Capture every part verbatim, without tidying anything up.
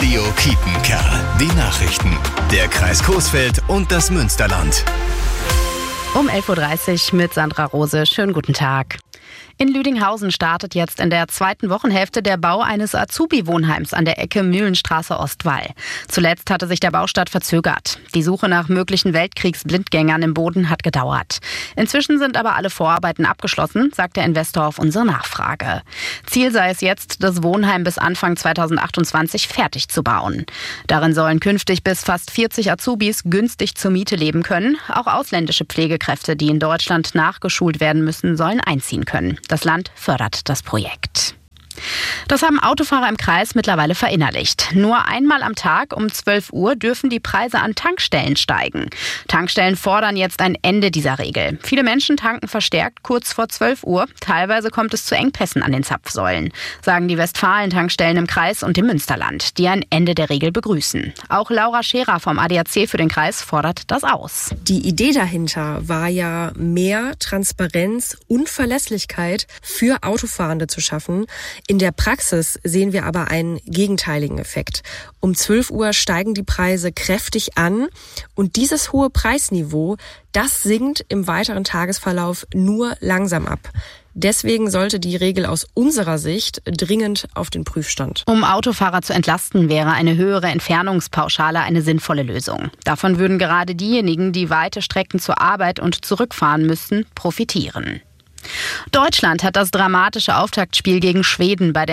Radio Kiepenkerl. Die Nachrichten. Der Kreis Coesfeld und das Münsterland. Um elf Uhr dreißig mit Sandra Rose. Schönen guten Tag. In Lüdinghausen startet jetzt in der zweiten Wochenhälfte der Bau eines Azubi-Wohnheims an der Ecke Mühlenstraße-Ostwall. Zuletzt hatte sich der Baustart verzögert. Die Suche nach möglichen Weltkriegsblindgängern im Boden hat gedauert. Inzwischen sind aber alle Vorarbeiten abgeschlossen, sagt der Investor auf unsere Nachfrage. Ziel sei es jetzt, das Wohnheim bis Anfang zweitausendachtundzwanzig fertig zu bauen. Darin sollen künftig bis fast vierzig Azubis günstig zur Miete leben können. Auch ausländische Pflegekräfte, die in Deutschland nachgeschult werden müssen, sollen einziehen können. Das Land fördert das Projekt. Das haben Autofahrer im Kreis mittlerweile verinnerlicht. Nur einmal am Tag um zwölf Uhr dürfen die Preise an Tankstellen steigen. Tankstellen fordern jetzt ein Ende dieser Regel. Viele Menschen tanken verstärkt kurz vor zwölf Uhr. Teilweise kommt es zu Engpässen an den Zapfsäulen, sagen die Westfalen-Tankstellen im Kreis und im Münsterland, die ein Ende der Regel begrüßen. Auch Laura Scherer vom A D A C für den Kreis fordert das aus. Die Idee dahinter war ja, mehr Transparenz und Verlässlichkeit für Autofahrende zu schaffen. In der Praxis sehen wir aber einen gegenteiligen Effekt. Um zwölf Uhr steigen die Preise kräftig an und dieses hohe Preisniveau, das sinkt im weiteren Tagesverlauf nur langsam ab. Deswegen sollte die Regel aus unserer Sicht dringend auf den Prüfstand. Um Autofahrer zu entlasten, wäre eine höhere Entfernungspauschale eine sinnvolle Lösung. Davon würden gerade diejenigen, die weite Strecken zur Arbeit und zurückfahren müssen, profitieren. Deutschland hat das dramatische Auftaktspiel gegen Schweden bei der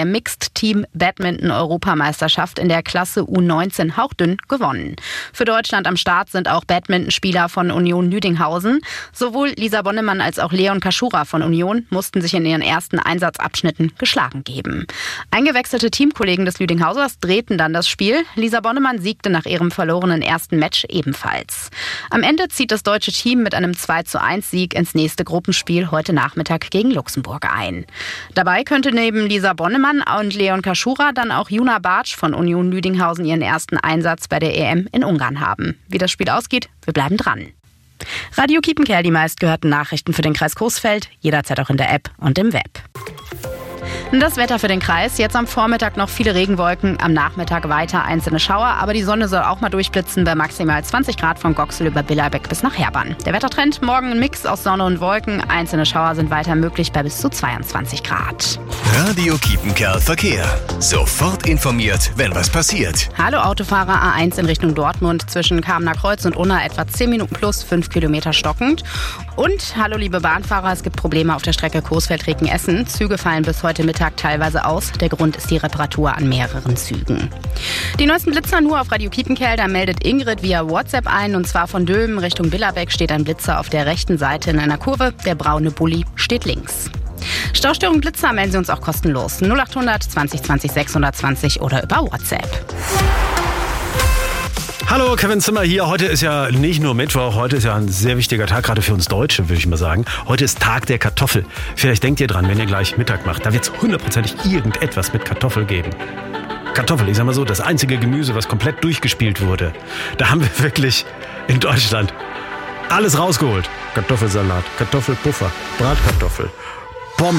Mixed-Team-Badminton-Europameisterschaft in der Klasse U neunzehn hauchdünn gewonnen. Für Deutschland am Start sind auch Badmintonspieler von Union Lüdinghausen. Sowohl Lisa Bonnemann als auch Leon Kaschura von Union mussten sich in ihren ersten Einsatzabschnitten geschlagen geben. Eingewechselte Teamkollegen des Lüdinghausers drehten dann das Spiel. Lisa Bonnemann siegte nach ihrem verlorenen ersten Match ebenfalls. Am Ende zieht das deutsche Team mit einem zwei zu eins Sieg ins nächste Gruppenspiel heute Nachmittag gegen Luxemburg ein. Dabei könnte neben Lisa Bonnemann und Leon Kaschura dann auch Juna Bartsch von Union Lüdinghausen ihren ersten Einsatz bei der E M in Ungarn haben. Wie das Spiel ausgeht, wir bleiben dran. Radio Kiepenkerl, die meistgehörten Nachrichten für den Kreis Coesfeld, jederzeit auch in der App und im Web. Das Wetter für den Kreis. Jetzt am Vormittag noch viele Regenwolken, am Nachmittag weiter einzelne Schauer, aber die Sonne soll auch mal durchblitzen bei maximal zwanzig Grad von Goxel über Billerbeck bis nach Herbann. Der Wettertrend, morgen ein Mix aus Sonne und Wolken. Einzelne Schauer sind weiter möglich bei bis zu zweiundzwanzig Grad. Radio Kiepenkerl Verkehr. Sofort informiert, wenn was passiert. Hallo Autofahrer, A eins in Richtung Dortmund zwischen Kamener Kreuz und Unna etwa zehn Minuten plus, fünf Kilometer stockend. Und hallo liebe Bahnfahrer, es gibt Probleme auf der Strecke Coesfeld-Reken-Essen. Züge fallen bis heute Mittag teilweise aus. Der Grund ist die Reparatur an mehreren Zügen. Die neuesten Blitzer nur auf Radio Kiepenkerl. Da meldet Ingrid via WhatsApp ein. Und zwar von Dülmen Richtung Billerbeck steht ein Blitzer auf der rechten Seite in einer Kurve. Der braune Bulli steht links. Staustörung Blitzer melden Sie uns auch kostenlos. null achthundert zwanzig zwanzig sechshundertzwanzig oder über WhatsApp. Hallo, Kevin Zimmer hier. Heute ist ja nicht nur Mittwoch, heute ist ja ein sehr wichtiger Tag, gerade für uns Deutsche, würde ich mal sagen. Heute ist Tag der Kartoffel. Vielleicht denkt ihr dran, wenn ihr gleich Mittag macht, da wird es hundertprozentig irgendetwas mit Kartoffel geben. Kartoffel, ich sag mal so, das einzige Gemüse, was komplett durchgespielt wurde. Da haben wir wirklich in Deutschland alles rausgeholt. Kartoffelsalat, Kartoffelpuffer, Bratkartoffel